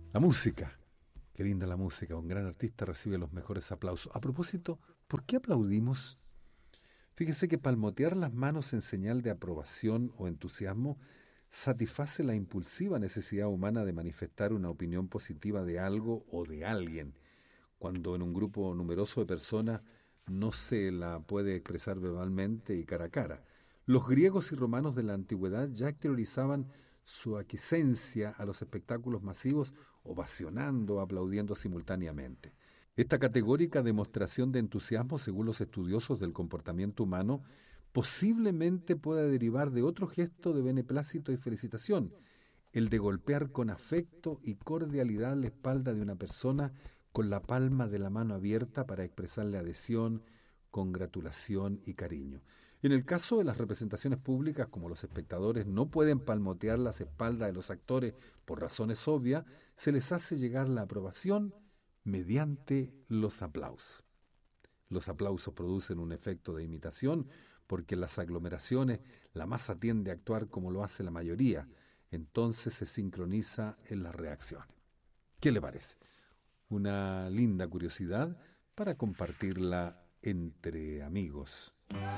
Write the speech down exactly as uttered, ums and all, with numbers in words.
La música. Qué linda la música. Un gran artista recibe los mejores aplausos. A propósito, ¿por qué aplaudimos? Fíjese que palmotear las manos en señal de aprobación o entusiasmo satisface la impulsiva necesidad humana de manifestar una opinión positiva de algo o de alguien, cuando en un grupo numeroso de personas no se la puede expresar verbalmente y cara a cara. Los griegos y romanos de la antigüedad ya exteriorizaban su aquiescencia a los espectáculos masivos, ovacionando, aplaudiendo simultáneamente. Esta categórica demostración de entusiasmo, según los estudiosos del comportamiento humano, posiblemente pueda derivar de otro gesto de beneplácito y felicitación, el de golpear con afecto y cordialidad la espalda de una persona con la palma de la mano abierta para expresarle adhesión, congratulación y cariño. En el caso de las representaciones públicas, como los espectadores no pueden palmotear las espaldas de los actores por razones obvias, se les hace llegar la aprobación mediante los aplausos. Los aplausos producen un efecto de imitación porque en las aglomeraciones la masa tiende a actuar como lo hace la mayoría, entonces se sincroniza en las reacciones. ¿Qué le parece? Una linda curiosidad para compartirla entre amigos.